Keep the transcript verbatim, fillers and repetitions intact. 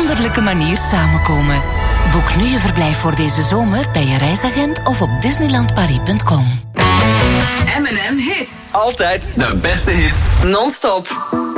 wonderlijke manier samenkomen. Boek nu je verblijf voor deze zomer bij je reisagent of op disneyland paris punt com. M en M Hits. Altijd de beste hits. Non-stop.